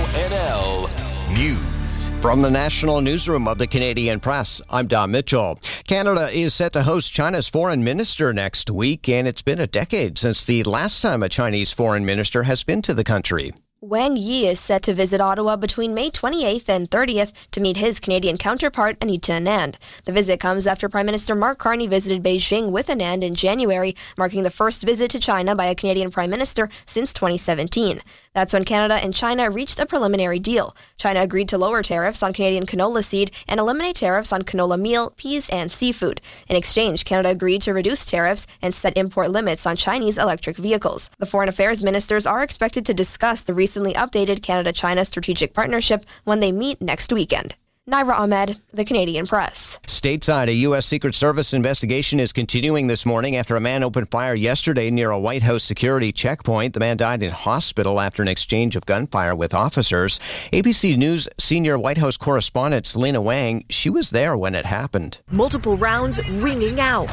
NL News. From the National Newsroom of the Canadian Press, I'm Don Mitchell. Canada is set to host China's foreign minister next week, and it's been a decade since the last time a Chinese foreign minister has been to the country. Wang Yi is set to visit Ottawa between May 28th and 30th to meet his Canadian counterpart, Anita Anand. The visit comes after Prime Minister Mark Carney visited Beijing with Anand in January, marking the first visit to China by a Canadian Prime Minister since 2017. That's when Canada and China reached a preliminary deal. China agreed to lower tariffs on Canadian canola seed and eliminate tariffs on canola meal, peas, and seafood. In exchange, Canada agreed to reduce tariffs and set import limits on Chinese electric vehicles. The foreign affairs ministers are expected to discuss the recently updated Canada-China strategic partnership when they meet next weekend. Naira Ahmed, The Canadian Press. Stateside, a U.S. Secret Service investigation is continuing this morning after a man opened fire yesterday near a White House security checkpoint. The man died in hospital after an exchange of gunfire with officers. ABC News senior White House correspondent Selena Wang, she was there when it happened. Multiple rounds ringing out.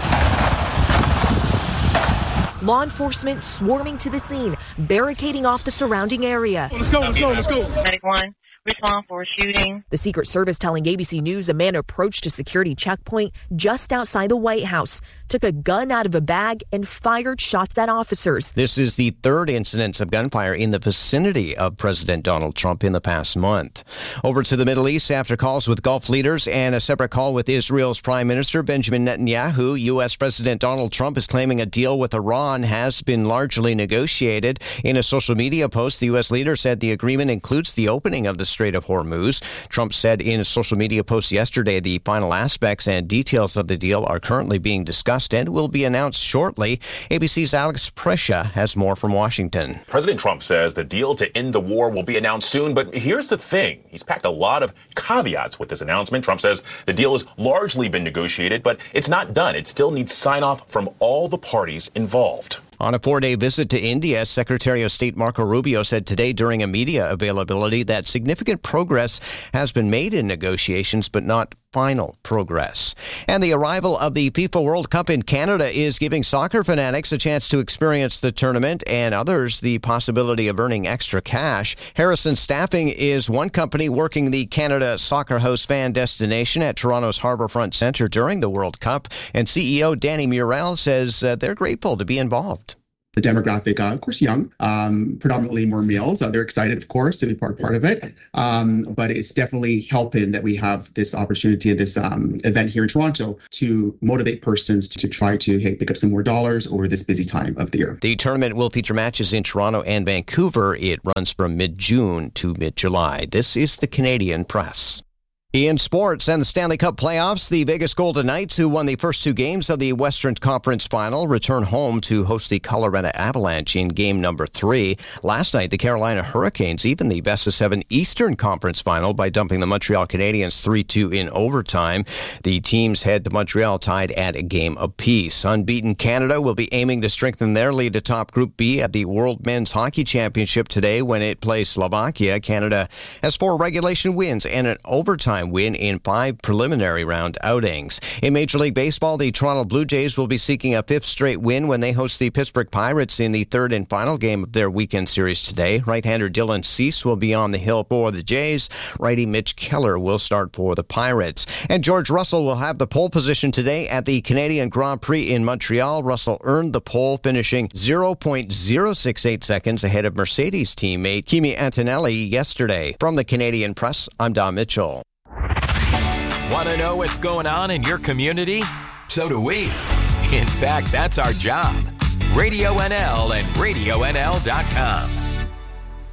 Law enforcement swarming to the scene, barricading off the surrounding area. Let's go. 91, respond for a shooting. The Secret Service telling ABC News a man approached a security checkpoint just outside the White House, took a gun out of a bag, and fired shots at officers. This is the third incidence of gunfire in the vicinity of President Donald Trump in the past month. Over to the Middle East after calls with Gulf leaders and a separate call with Israel's Prime Minister Benjamin Netanyahu. U.S. President Donald Trump is claiming a deal with Iran has been largely negotiated. In a social media post, the U.S. leader said the agreement includes the opening of the Strait of Hormuz. Trump said in a social media post yesterday the final aspects and details of the deal are currently being discussed and will be announced shortly. ABC's Alex Prescia has more from Washington. President Trump says the deal to end the war will be announced soon, but here's the thing. He's packed a lot of caveats with this announcement. Trump says the deal has largely been negotiated, but it's not done. It still needs sign-off from all the parties involved. On a 4-day visit to India, Secretary of State Marco Rubio said today during a media availability that significant progress has been made in negotiations, but not final progress. And the arrival of the FIFA World Cup in Canada is giving soccer fanatics a chance to experience the tournament and others the possibility of earning extra cash. Harrison Staffing is one company working the Canada Soccer House fan destination at Toronto's Harbourfront Centre during the World Cup. And CEO Danny Murrell says they're grateful to be involved. The demographic, of course, young, predominantly more males. They're excited, of course, to be part of it. But it's definitely helping that we have this opportunity, this event here in Toronto to motivate persons to try to pick up some more dollars over this busy time of the year. The tournament will feature matches in Toronto and Vancouver. It runs from mid-June to mid-July. This is the Canadian Press. In sports and the Stanley Cup playoffs, the Vegas Golden Knights, who won the first two games of the Western Conference Final, return home to host the Colorado Avalanche in game number 3. Last night, the Carolina Hurricanes even the best-of-7 Eastern Conference Final by dumping the Montreal Canadiens 3-2 in overtime. The teams head to Montreal tied at a game apiece. Unbeaten Canada will be aiming to strengthen their lead atop Group B at the World Men's Hockey Championship today when it plays Slovakia. Canada has 4 regulation wins and an overtime win in 5 preliminary round outings. In Major League Baseball, the Toronto Blue Jays will be seeking a 5th straight win when they host the Pittsburgh Pirates in the 3rd and final game of their weekend series today. Right-hander Dylan Cease will be on the hill for the Jays. Righty Mitch Keller will start for the Pirates. And George Russell will have the pole position today at the Canadian Grand Prix in Montreal. Russell earned the pole, finishing 0.068 seconds ahead of Mercedes teammate Kimi Antonelli yesterday. From the Canadian Press, I'm Don Mitchell. Want to know what's going on in your community? So do we. In fact, that's our job. Radio NL and RadioNL.com.